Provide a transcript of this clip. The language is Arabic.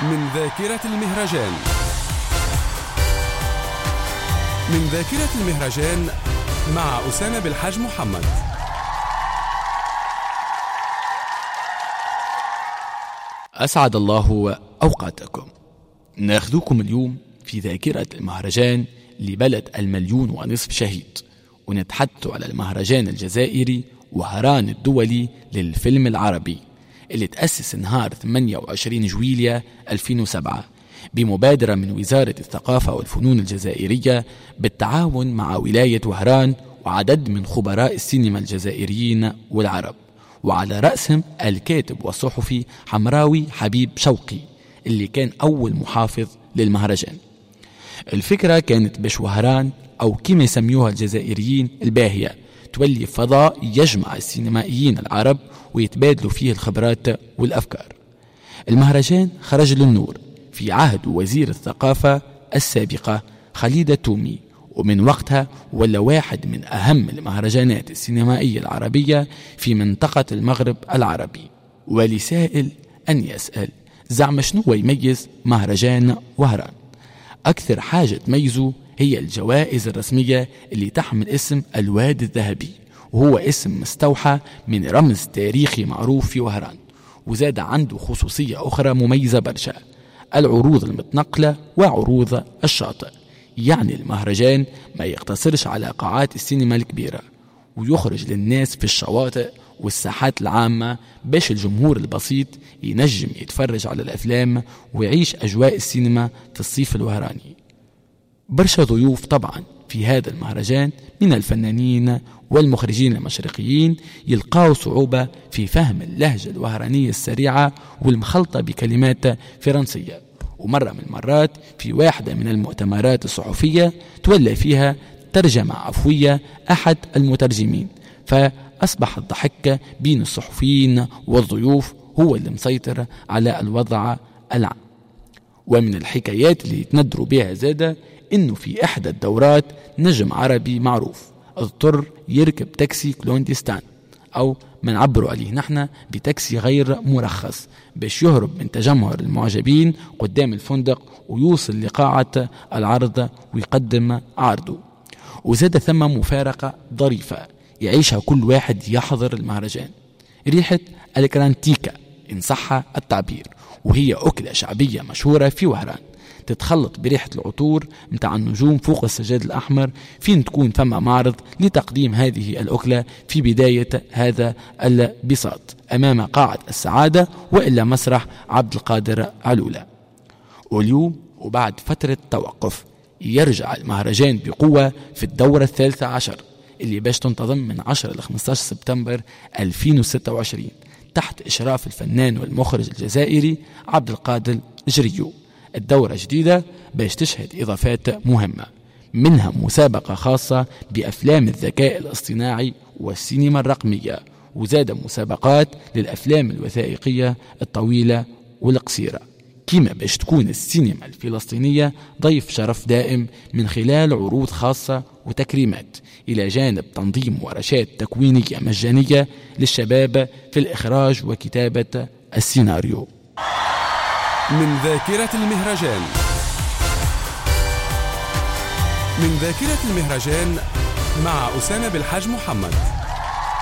من ذاكرة المهرجان. من ذاكرة المهرجان مع أسامة بالحاج محمد. أسعد الله أوقاتكم. ناخذكم اليوم في ذاكرة المهرجان لبلد 1.5 مليون شهيد، ونتحدث على المهرجان الجزائري وهران الدولي للفيلم العربي اللي تأسس نهار 28 جويليا 2007 بمبادرة من وزارة الثقافة والفنون الجزائرية بالتعاون مع ولاية وهران وعدد من خبراء السينما الجزائريين والعرب، وعلى رأسهم الكاتب والصحفي حمراوي حبيب شوقي اللي كان أول محافظ للمهرجان. الفكرة كانت باش وهران أو كما يسميوها الجزائريين الباهية تولي فضاء يجمع السينمائيين العرب ويتبادلوا فيه الخبرات والأفكار. المهرجان خرج للنور في عهد وزير الثقافة السابقة خليدة تومي، ومن وقتها ولا واحد من أهم المهرجانات السينمائية العربية في منطقة المغرب العربي. ولسائل أن يسأل زعم شنو يميز مهرجان وهران؟ أكثر حاجة تميزه هي الجوائز الرسمية اللي تحمل اسم الوادي الذهبي، وهو اسم مستوحى من رمز تاريخي معروف في وهران. وزاد عنده خصوصية أخرى مميزة برشا، العروض المتنقلة وعروض الشاطئ. يعني المهرجان ما يقتصرش على قاعات السينما الكبيرة، ويخرج للناس في الشواطئ والساحات العامة باش الجمهور البسيط ينجم يتفرج على الأفلام ويعيش أجواء السينما في الصيف الوهراني. برشا ضيوف طبعا في هذا المهرجان من الفنانين والمخرجين المشرقيين يلقاوا صعوبة في فهم اللهجة الوهرانية السريعة والمخلطة بكلمات فرنسية، ومرة من المرات في واحدة من المؤتمرات الصحفية تولى فيها ترجمة عفوية أحد المترجمين، فأصبح الضحك بين الصحفيين والضيوف هو اللي مسيطر على الوضع العام. ومن الحكايات اللي يتندروا بها زادة إنه في إحدى الدورات نجم عربي معروف اضطر يركب تاكسي كلوندستان، أو من عبروا عليه نحن بتاكسي غير مرخص، باش يهرب من تجمهر المعجبين قدام الفندق ويوصل لقاعة العرض ويقدم عرضه. وزاد ثم مفارقة ظريفة يعيشها كل واحد يحضر المهرجان، ريحة الكرانتيكا إن صح التعبير، وهي أكلة شعبية مشهورة في وهران تتخلط بريحة العطور متاع النجوم فوق السجاد الأحمر، فين تكون ثم معرض لتقديم هذه الأكلة في بداية هذا البساط أمام قاعة السعادة وإلا مسرح عبد القادر علولة. واليوم وبعد فترة توقف يرجع المهرجان بقوة في الدورة 13 اللي باش تنتظم من 10 ل 15 سبتمبر 2026 تحت إشراف الفنان والمخرج الجزائري عبد القادر جريو. الدورة جديدة باش تشهد إضافات مهمة، منها مسابقة خاصة بأفلام الذكاء الاصطناعي والسينما الرقمية، وزاد مسابقات للأفلام الوثائقية الطويلة والقصيرة، كما باش تكون السينما الفلسطينية ضيف شرف دائم من خلال عروض خاصة وتكريمات، إلى جانب تنظيم ورشات تكوينية مجانية للشباب في الإخراج وكتابة السيناريو. من ذاكرة المهرجان. من ذاكرة المهرجان مع أسامة بالحاج محمد.